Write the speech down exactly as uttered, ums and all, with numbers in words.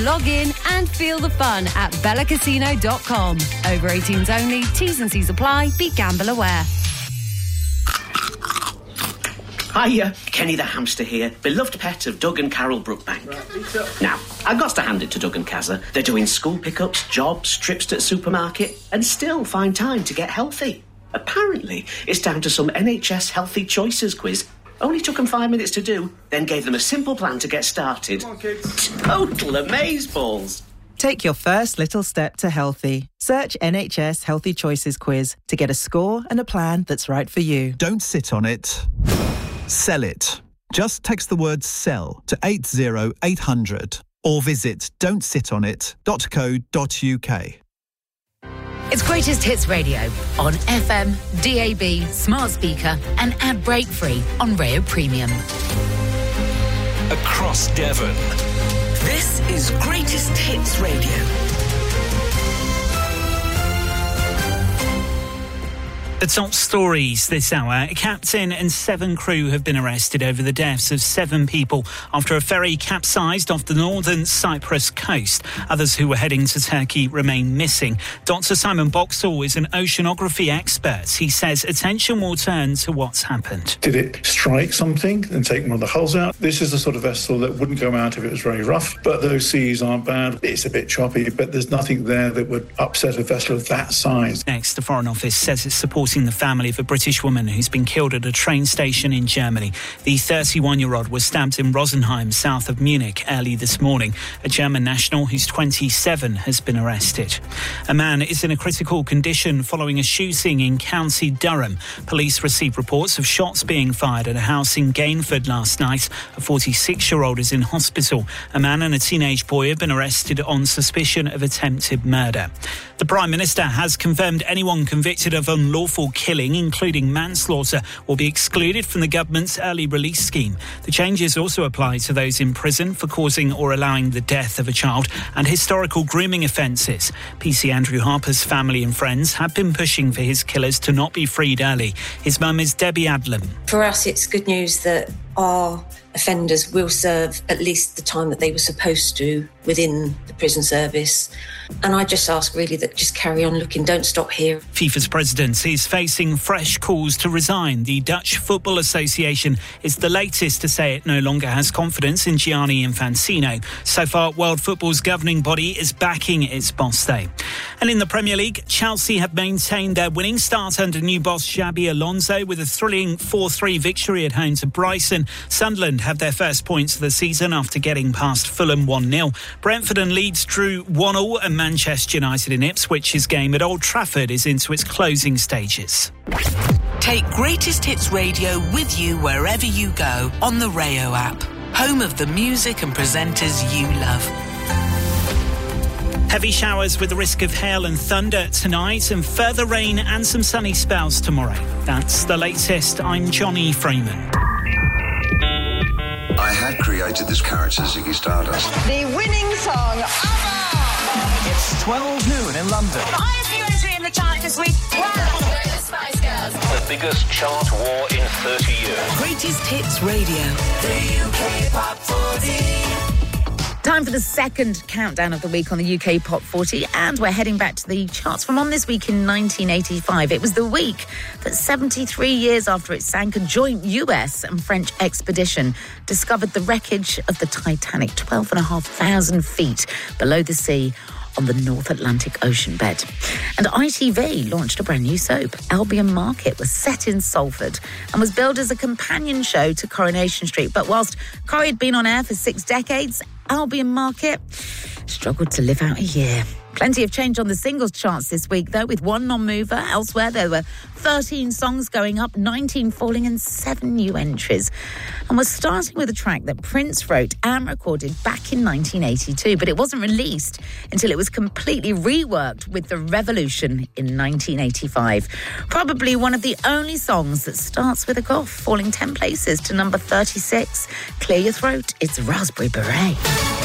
Log in and feel the fun at bella casino dot com. Over eighteens only, T's and C's apply, be gamble aware. Hiya, Kenny the hamster here, beloved pet of Doug and Carol Brookbank. Right, now, I've got to hand it to Doug and Kazza. They're doing school pickups, jobs, trips to the supermarket, and still find time to get healthy. Apparently, it's down to some N H S Healthy Choices quiz. Only took them five minutes to do, then gave them a simple plan to get started. Come on, kids. Total amazeballs. Take your first little step to healthy. Search N H S Healthy Choices quiz to get a score and a plan that's right for you. Don't sit on it. Sell it. Just text the word SELL to eight zero eight hundred or visit don't sit on it dot co dot uk. It's Greatest Hits Radio on F M, D A B, smart speaker and ad break free on Rayo Premium. Across Devon. This is Greatest Hits Radio. The top stories this hour. A captain and seven crew have been arrested over the deaths of seven people after a ferry capsized off the northern Cyprus coast. Others who were heading to Turkey remain missing. Doctor Simon Boxall is an oceanography expert. He says attention will turn to what's happened. Did it strike something and take one of the hulls out? This is the sort of vessel that wouldn't go out if it was very rough, but those seas aren't bad. It's a bit choppy, but there's nothing there that would upset a vessel of that size. Next, the Foreign Office says it's supporting the family of a British woman who's been killed at a train station in Germany. The thirty-one-year-old was stabbed in Rosenheim, south of Munich, early this morning. A German national who's twenty-seven has been arrested. A man is in a critical condition following a shooting in County Durham. Police received reports of shots being fired at a house in Gainford last night. A forty-six-year-old is in hospital. A man and a teenage boy have been arrested on suspicion of attempted murder. The Prime Minister has confirmed anyone convicted of unlawful killing, including manslaughter, will be excluded from the government's early release scheme. The changes also apply to those in prison for causing or allowing the death of a child and historical grooming offences. P C Andrew Harper's family and friends have been pushing for his killers to not be freed early. His mum is Debbie Adlam. For us, it's good news that our offenders will serve at least the time that they were supposed to within the prison service. And I just ask really that just carry on looking, don't stop here. FIFA's president is facing fresh calls to resign. The Dutch Football Association is the latest to say it no longer has confidence in Gianni Infantino. So far, world football's governing body is backing its boss day. And in the Premier League, Chelsea have maintained their winning start under new boss Xabi Alonso with a thrilling four three victory at home to Brighton. Sunderland have their first points of the season after getting past Fulham one nil. Brentford and Leeds drew one all, and Manchester United and Ipswich's game at Old Trafford is into its closing stages. Take Greatest Hits Radio with you wherever you go on the Rayo app. Home of the music and presenters you love. Heavy showers with the risk of hail and thunder tonight, and further rain and some sunny spells tomorrow. That's the latest. I'm Johnny Freeman. I had created this character, Ziggy Stardust. The winning song, ABBA! It's twelve noon in London. The highest new entry in the chart this week. Wow! The Spice Girls. The biggest chart war in thirty years. Greatest Hits Radio. The U K Pop forty. Time for the second countdown of the week on the U K Pop forty, and we're heading back to the charts from on this week in nineteen eighty-five. It was the week that seventy-three years after it sank, a joint U S and French expedition discovered the wreckage of the Titanic, twelve and a half thousand feet below the sea on the North Atlantic Ocean bed. And I T V launched a brand new soap. Albion Market was set in Salford and was billed as a companion show to Coronation Street. But whilst Corrie had been on air for six decades, Albion Market struggled to live out a year. Plenty of change on the singles charts this week, though, with one non-mover. Elsewhere, there were thirteen songs going up, nineteen falling, and seven new entries. And we're starting with a track that Prince wrote and recorded back in nineteen eighty-two, but it wasn't released until it was completely reworked with The Revolution in nineteen eighty-five. Probably one of the only songs that starts with a cough, falling ten places to number thirty-six. Clear your throat, it's Raspberry Beret.